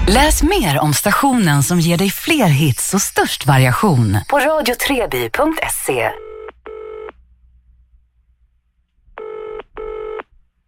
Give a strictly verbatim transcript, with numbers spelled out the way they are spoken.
Läs mer om stationen som ger dig fler hits och störst variation på radio treby punkt se.